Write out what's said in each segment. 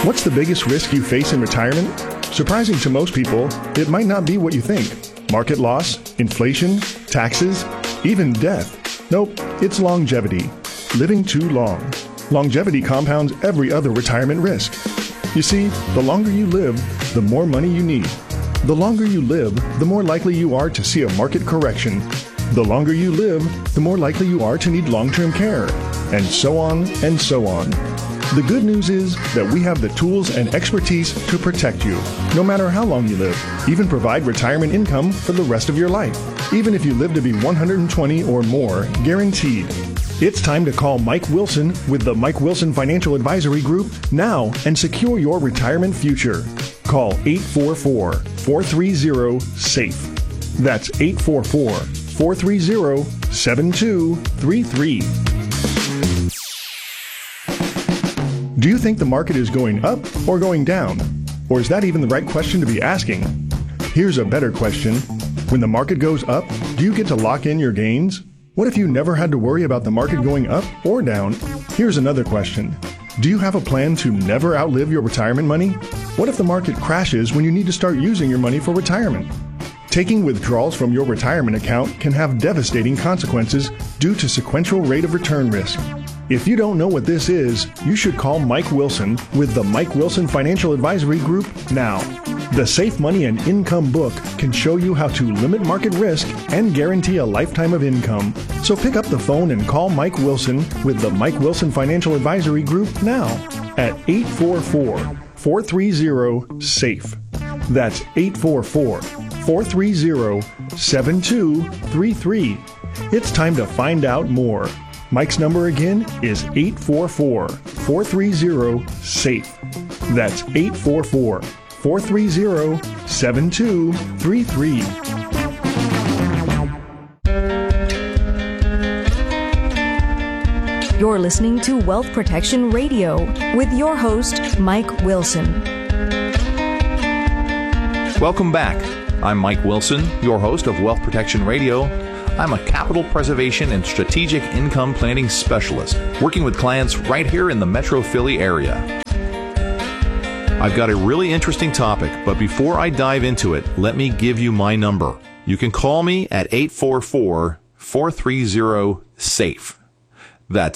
What's the biggest risk you face in retirement? Surprising to most people, it might not be what you think. Market loss, inflation, taxes, even death. Nope, it's longevity. Living too long. Longevity compounds every other retirement risk. You see, the longer you live, the more money you need. The longer you live, the more likely you are to see a market correction. The longer you live, the more likely you are to need long-term care. And so on and so on. The good news is that we have the tools and expertise to protect you, no matter how long you live, even provide retirement income for the rest of your life, even if you live to be 120 or more, guaranteed. It's time to call Mike Wilson with the Mike Wilson Financial Advisory Group now and secure your retirement future. Call 844-430-SAFE. That's 844-430-7233. Do you think the market is going up or going down? Or is that even the right question to be asking? Here's a better question. When the market goes up, do you get to lock in your gains? What if you never had to worry about the market going up or down? Here's another question. Do you have a plan to never outlive your retirement money? What if the market crashes when you need to start using your money for retirement? Taking withdrawals from your retirement account can have devastating consequences due to sequential rate of return risk. If you don't know what this is, you should call Mike Wilson with the Mike Wilson Financial Advisory Group now. The Safe Money and Income book can show you how to limit market risk and guarantee a lifetime of income. So pick up the phone and call Mike Wilson with the Mike Wilson Financial Advisory Group now at 844-430-SAFE. That's 844-430-7233. It's time to find out more. Mike's number again is 844-430-SAFE. That's 844-430-7233. You're listening to Wealth Protection Radio with your host, Mike Wilson. Welcome back. I'm Mike Wilson, your host of Wealth Protection Radio. I'm a capital preservation and strategic income planning specialist, working with clients right here in the Metro Philly area. I've got a really interesting topic, but before I dive into it, let me give you my number. You can call me at 844-430-SAFE. That's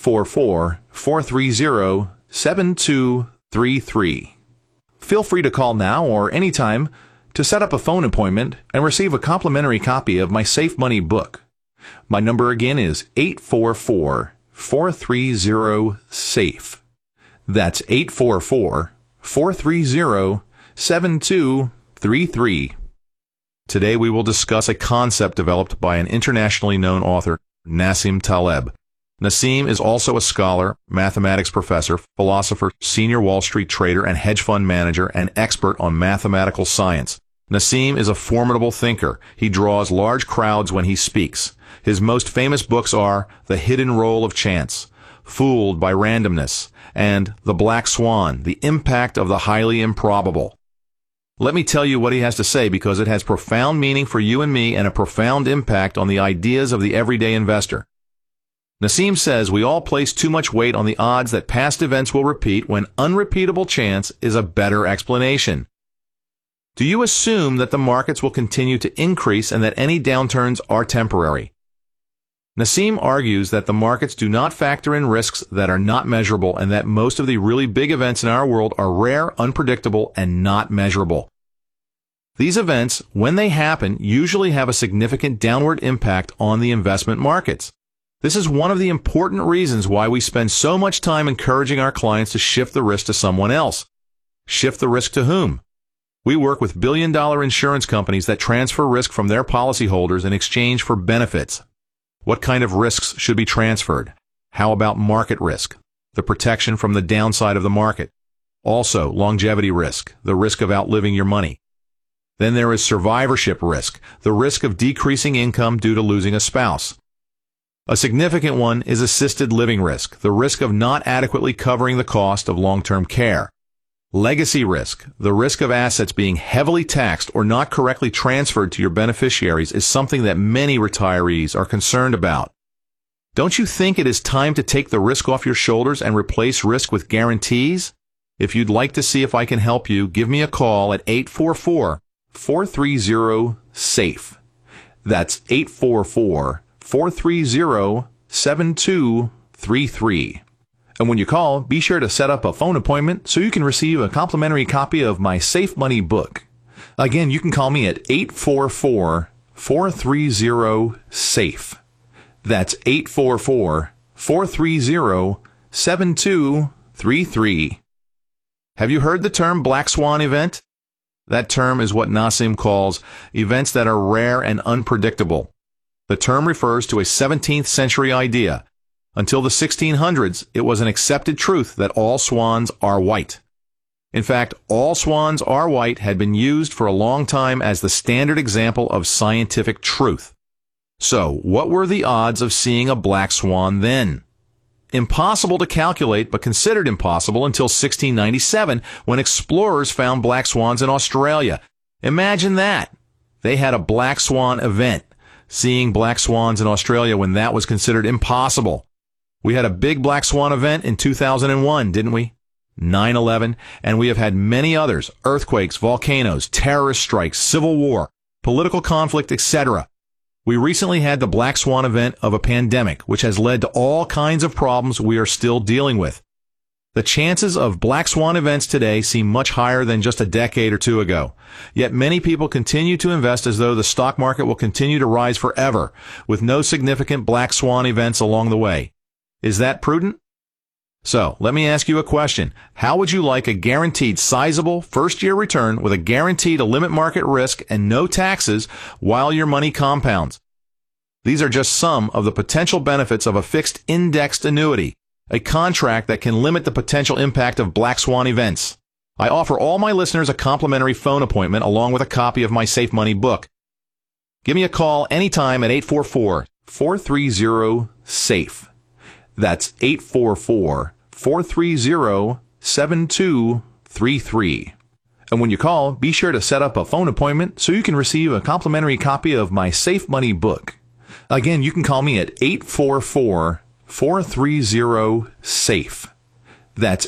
844-430-7233. Feel free to call now or anytime to set up a phone appointment and receive a complimentary copy of my Safe Money book. My number again is 844-430-SAFE. That's 844-430-7233. Today we will discuss a concept developed by an internationally known author, Nassim Taleb. Nassim is also a scholar, mathematics professor, philosopher, senior Wall Street trader, and hedge fund manager, and expert on mathematical science. Nassim is a formidable thinker. He draws large crowds when he speaks. His most famous books are The Hidden Role of Chance, Fooled by Randomness, and The Black Swan, The Impact of the Highly Improbable. Let me tell you what he has to say because it has profound meaning for you and me and a profound impact on the ideas of the everyday investor. Nassim says we all place too much weight on the odds that past events will repeat when unrepeatable chance is a better explanation. Do you assume that the markets will continue to increase and that any downturns are temporary? Nassim argues that the markets do not factor in risks that are not measurable and that most of the really big events in our world are rare, unpredictable, and not measurable. These events, when they happen, usually have a significant downward impact on the investment markets. This is one of the important reasons why we spend so much time encouraging our clients to shift the risk to someone else. Shift the risk to whom? We work with billion-dollar insurance companies that transfer risk from their policyholders in exchange for benefits. What kind of risks should be transferred? How about market risk? The protection from the downside of the market. Also, longevity risk, the risk of outliving your money. Then there is survivorship risk, the risk of decreasing income due to losing a spouse. A significant one is assisted living risk, the risk of not adequately covering the cost of long-term care. Legacy risk, the risk of assets being heavily taxed or not correctly transferred to your beneficiaries, is something that many retirees are concerned about. Don't you think it is time to take the risk off your shoulders and replace risk with guarantees? If you'd like to see if I can help you, give me a call at 844-430-SAFE. That's 844-430-7233. And when you call, be sure to set up a phone appointment so you can receive a complimentary copy of my Safe Money book. Again, you can call me at 844-430-SAFE. That's 844-430-7233. Have you heard the term Black Swan event? That term is what Nassim calls events that are rare and unpredictable. The term refers to a 17th century idea. Until the 1600s, it was an accepted truth that all swans are white. In fact, all swans are white had been used for a long time as the standard example of scientific truth. So, what were the odds of seeing a black swan then? Impossible to calculate, but considered impossible until 1697, when explorers found black swans in Australia. Imagine that. They had a black swan event, seeing black swans in Australia when that was considered impossible. We had a big black swan event in 2001, didn't we? 9/11, and we have had many others: earthquakes, volcanoes, terrorist strikes, civil war, political conflict, etc. We recently had the black swan event of a pandemic, which has led to all kinds of problems we are still dealing with. The chances of black swan events today seem much higher than just a decade or two ago. Yet many people continue to invest as though the stock market will continue to rise forever, with no significant black swan events along the way. Is that prudent? So, let me ask you a question. How would you like a guaranteed sizable first-year return with a guarantee to limit market risk and no taxes while your money compounds? These are just some of the potential benefits of a fixed indexed annuity, a contract that can limit the potential impact of black swan events. I offer all my listeners a complimentary phone appointment along with a copy of my Safe Money book. Give me a call anytime at 844-430-SAFE. That's 844-430-7233. And when you call, be sure to set up a phone appointment so you can receive a complimentary copy of my Safe Money book. Again, you can call me at 844-430-SAFE. That's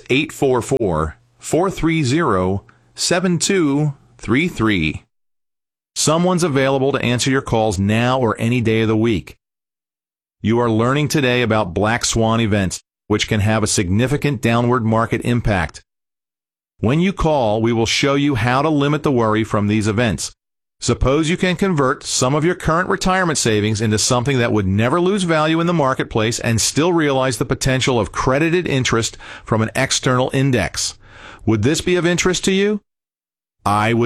844-430-7233. Someone's available to answer your calls now or any day of the week. You are learning today about black swan events, which can have a significant downward market impact. When you call, we will show you how to limit the worry from these events. Suppose you can convert some of your current retirement savings into something that would never lose value in the marketplace and still realize the potential of credited interest from an external index. Would this be of interest to you? I would